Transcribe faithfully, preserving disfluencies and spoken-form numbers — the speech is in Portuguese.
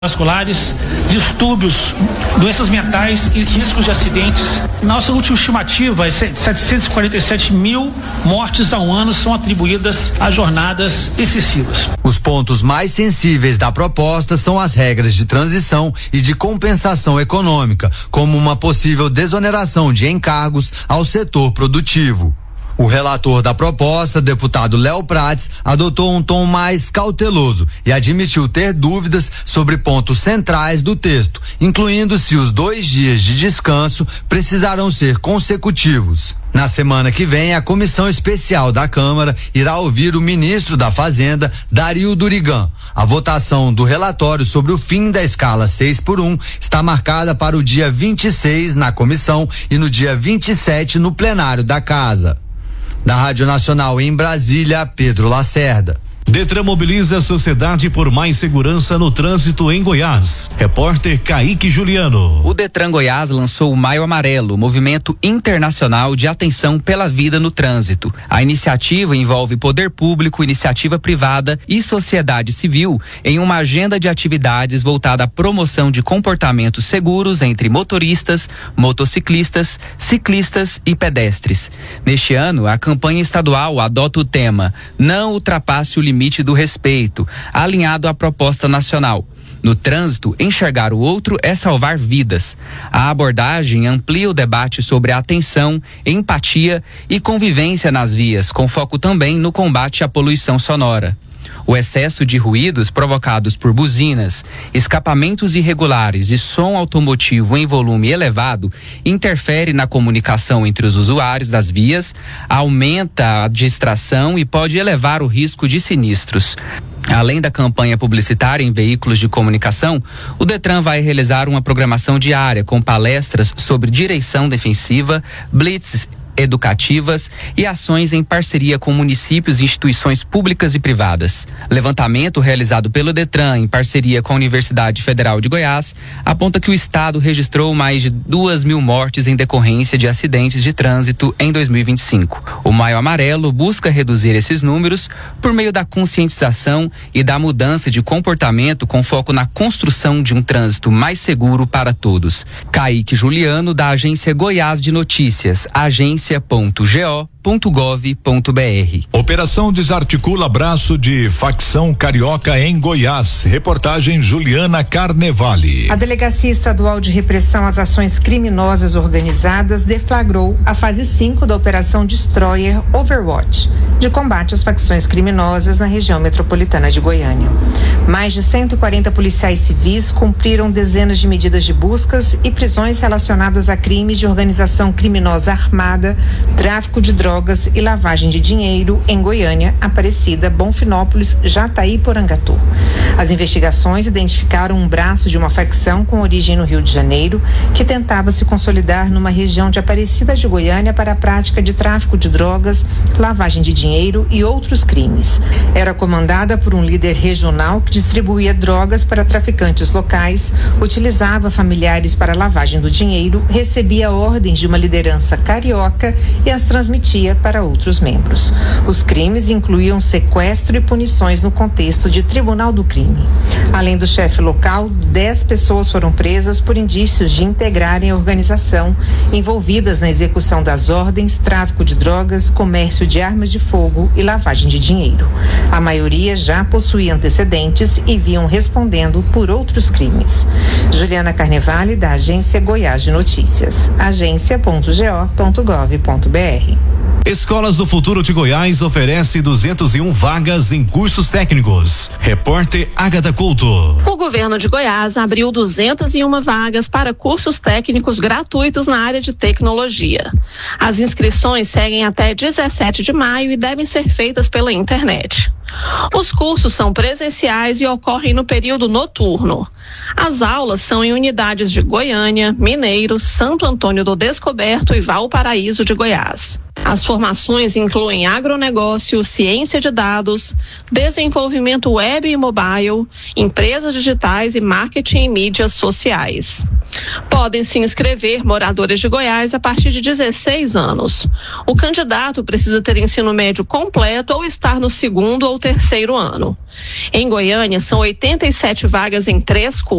vasculares, distúrbios, doenças mentais e riscos de acidentes. Nossa última estimativa é setecentos e quarenta e sete mil mortes ao ano são atribuídas a jornadas excessivas. Os pontos mais sensíveis da proposta são as regras de transição e de compensação econômica, como uma possível desoneração de encargos ao setor produtivo. O relator da proposta, deputado Léo Prates, adotou um tom mais cauteloso e admitiu ter dúvidas sobre pontos centrais do texto, incluindo se os dois dias de descanso precisarão ser consecutivos. Na semana que vem, a comissão especial da Câmara irá ouvir o ministro da Fazenda, Dario Durigan. A votação do relatório sobre o fim da escala seis por um está marcada para o dia vinte e seis na comissão e no dia vinte e sete no plenário da Casa. Da Rádio Nacional em Brasília, Pedro Lacerda. Detran mobiliza a sociedade por mais segurança no trânsito em Goiás. Repórter Kaique Juliano. O Detran Goiás lançou o Maio Amarelo, movimento internacional de atenção pela vida no trânsito. A iniciativa envolve poder público, iniciativa privada e sociedade civil em uma agenda de atividades voltada à promoção de comportamentos seguros entre motoristas, motociclistas, ciclistas e pedestres. Neste ano, a campanha estadual adota o tema Não ultrapasse o limite do respeito, alinhado à proposta nacional. No trânsito, enxergar o outro é salvar vidas. A abordagem amplia o debate sobre a atenção, empatia e convivência nas vias, com foco também no combate à poluição sonora. O excesso de ruídos provocados por buzinas, escapamentos irregulares e som automotivo em volume elevado interfere na comunicação entre os usuários das vias, aumenta a distração e pode elevar o risco de sinistros. Além da campanha publicitária em veículos de comunicação, o Detran vai realizar uma programação diária com palestras sobre direção defensiva, blitz educativas e ações em parceria com municípios e instituições públicas e privadas. Levantamento realizado pelo Detran em parceria com a Universidade Federal de Goiás aponta que o estado registrou mais de duas mil mortes em decorrência de acidentes de trânsito em dois mil e vinte e cinco. O Maio Amarelo busca reduzir esses números por meio da conscientização e da mudança de comportamento com foco na construção de um trânsito mais seguro para todos. Kaique Juliano, da Agência Goiás de Notícias, agência ponto g o ponto gov ponto b r. Operação desarticula braço de facção carioca em Goiás. Reportagem Juliana Carnevale. A Delegacia Estadual de Repressão às Ações Criminosas Organizadas deflagrou a fase cinco da Operação Destroyer Overwatch, de combate às facções criminosas na região metropolitana de Goiânia. Mais de cento e quarenta policiais civis cumpriram dezenas de medidas de buscas e prisões relacionadas a crimes de organização criminosa armada, tráfico de drogas drogas e lavagem de dinheiro em Goiânia, Aparecida, Bonfinópolis, Jataí e Porangatu. As investigações identificaram um braço de uma facção com origem no Rio de Janeiro que tentava se consolidar numa região de Aparecida de Goiânia para a prática de tráfico de drogas, lavagem de dinheiro e outros crimes. Era comandada por um líder regional que distribuía drogas para traficantes locais, utilizava familiares para lavagem do dinheiro, recebia ordens de uma liderança carioca e as transmitia para outros membros. Os crimes incluíam sequestro e punições no contexto de tribunal do crime. Além do chefe local, dez pessoas foram presas por indícios de integrarem a organização, envolvidas na execução das ordens, tráfico de drogas, comércio de armas de fogo e lavagem de dinheiro. A maioria já possuía antecedentes e vinham respondendo por outros crimes. Juliana Carnevale, da Agência Goiás de Notícias. agência ponto g o ponto gov ponto b r. Escolas do Futuro de Goiás oferece duzentas e uma vagas em cursos técnicos. Repórter Agatha Couto. O governo de Goiás abriu duzentas e uma vagas para cursos técnicos gratuitos na área de tecnologia. As inscrições seguem até dezessete de maio e devem ser feitas pela internet. Os cursos são presenciais e ocorrem no período noturno. As aulas são em unidades de Goiânia, Mineiros, Santo Antônio do Descoberto e Valparaíso de Goiás. As formações incluem agronegócio, ciência de dados, desenvolvimento web e mobile, empresas digitais e marketing e mídias sociais. Podem se inscrever moradores de Goiás a partir de dezesseis anos. O candidato precisa ter ensino médio completo ou estar no segundo ou terceiro ano. Em Goiânia, são oitenta e sete vagas em três cursos.